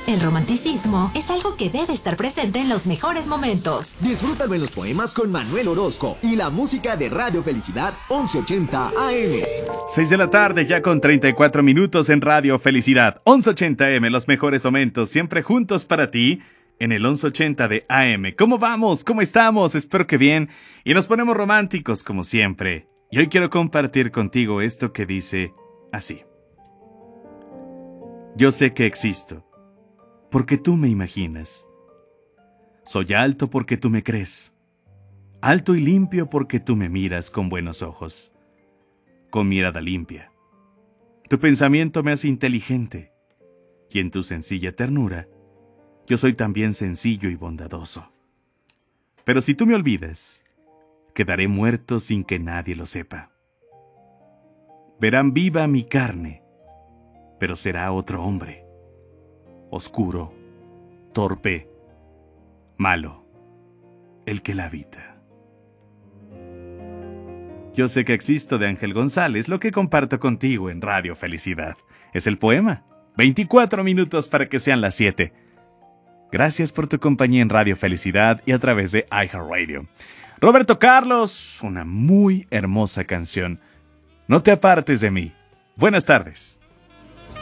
El romanticismo es algo que debe estar presente en los mejores momentos. Disfrútalo en los poemas con Manuel Orozco y la música de Radio Felicidad 1180 AM. 6 de la tarde ya con 34 minutos en Radio Felicidad 1180 AM, los mejores momentos siempre juntos para ti en el 1180 de AM. ¿Cómo vamos? ¿Cómo estamos? Espero que bien. Y nos ponemos románticos como siempre. Y hoy quiero compartir contigo esto que dice así. Yo sé que existo porque tú me imaginas. Soy alto porque tú me crees. Alto y limpio porque tú me miras con buenos ojos. Con mirada limpia. Tu pensamiento me hace inteligente. Y en tu sencilla ternura, yo soy también sencillo y bondadoso. Pero si tú me olvidas, quedaré muerto sin que nadie lo sepa. Verán viva mi carne, pero será otro hombre. Oscuro, torpe, malo, el que la habita. Yo sé que existo de Ángel González, lo que comparto contigo en Radio Felicidad. Es el poema. 24 minutos para que sean las 7. Gracias por tu compañía en Radio Felicidad y a través de iHeartRadio. Roberto Carlos, una muy hermosa canción. No te apartes de mí. Buenas tardes.